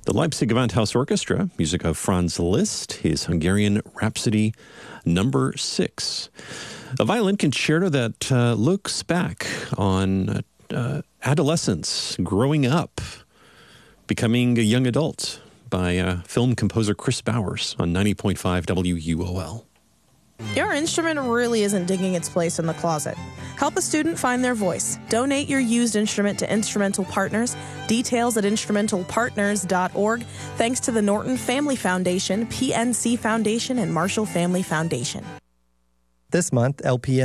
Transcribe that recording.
The Leipzig Gewandhaus Orchestra, music of Franz Liszt, his Hungarian Rhapsody No. 6. A violin concerto that looks back on adolescence, growing up, becoming a young adult by film composer Chris Bowers on 90.5 WUOL. Your instrument really isn't digging its place in the closet. Help a student find their voice. Donate your used instrument to Instrumental Partners. Details at instrumentalpartners.org. Thanks to the Norton Family Foundation, PNC Foundation, and Marshall Family Foundation. This month, LPM